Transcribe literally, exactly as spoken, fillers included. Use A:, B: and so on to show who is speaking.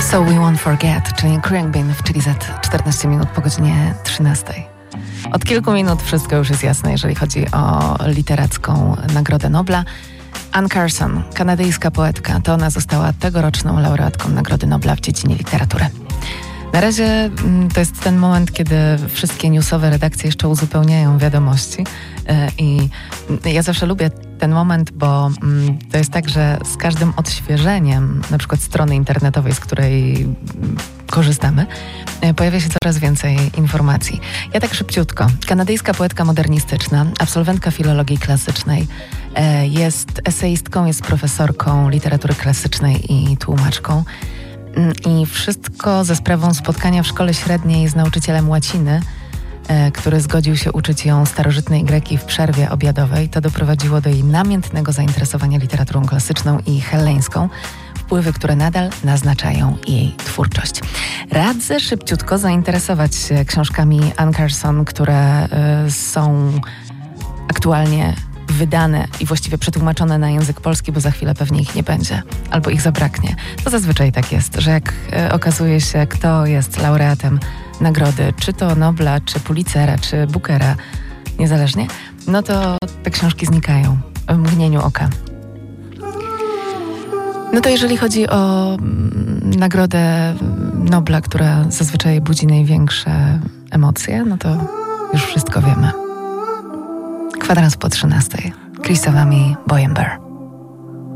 A: So We Won't Forget, czyli Khruangbin w Chili Z, czternaście minut po godzinie trzynastej. Od kilku minut wszystko już jest jasne, jeżeli chodzi o literacką Nagrodę Nobla. Anne Carson, kanadyjska poetka, to ona została tegoroczną laureatką Nagrody Nobla w dziedzinie literatury. Na razie to jest ten moment, kiedy wszystkie newsowe redakcje jeszcze uzupełniają wiadomości i ja zawsze lubię ten moment, bo to jest tak, że z każdym odświeżeniem, na przykład strony internetowej, z której korzystamy, pojawia się coraz więcej informacji. Ja tak szybciutko. Kanadyjska poetka modernistyczna, absolwentka filologii klasycznej, jest eseistką, jest profesorką literatury klasycznej i tłumaczką. I wszystko ze sprawą spotkania w szkole średniej z nauczycielem łaciny, który zgodził się uczyć ją starożytnej greki w przerwie obiadowej. To doprowadziło do jej namiętnego zainteresowania literaturą klasyczną i helleńską, wpływy, które nadal naznaczają jej twórczość. Radzę szybciutko zainteresować się książkami Anne Carson, które y, są aktualnie wydane i właściwie przetłumaczone na język polski, bo za chwilę pewnie ich nie będzie, albo ich zabraknie. To zazwyczaj tak jest, że jak y, okazuje się, kto jest laureatem nagrody, czy to Nobla, czy Pulitzera, czy Bookera, niezależnie, no to te książki znikają w mgnieniu oka. No to jeżeli chodzi o mm, Nagrodę Nobla, która zazwyczaj budzi największe emocje, no to już wszystko wiemy. Kwadrans po trzynastej. Christopher Boyenberg.